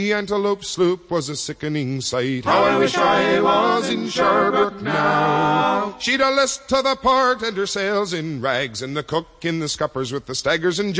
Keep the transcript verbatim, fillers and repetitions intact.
The antelope sloop was a sickening sight. How I wish I was in Sherbrooke now. She'd a list to the port and her sails in rags, and the cook in the scuppers with the staggers and